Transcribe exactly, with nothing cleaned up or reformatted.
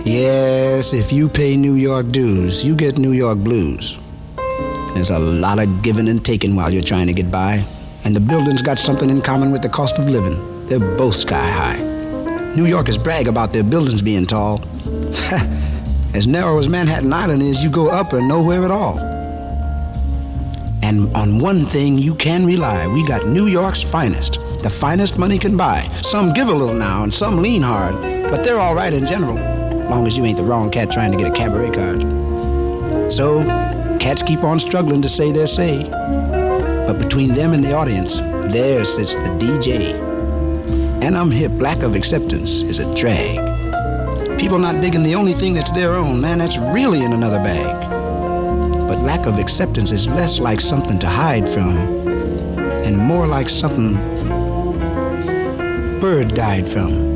Yes, if you pay New York dues, you get New York blues. There's a lot of giving and taking while you're trying to get by. And the buildings got something in common with the cost of living. They're both sky high. New Yorkers brag about their buildings being tall. As narrow as Manhattan Island is, you go up or nowhere at all. And on one thing you can rely, we got New York's finest. The finest money can buy. Some give a little now and some lean hard, but they're all right in general, long as you ain't the wrong cat trying to get a cabaret card. So, cats keep on struggling to say their say. But between them and the audience, there sits the D J. And I'm hip, lack of acceptance is a drag. People not digging the only thing that's their own, man, that's really in another bag. But lack of acceptance is less like something to hide from and more like something bird died from.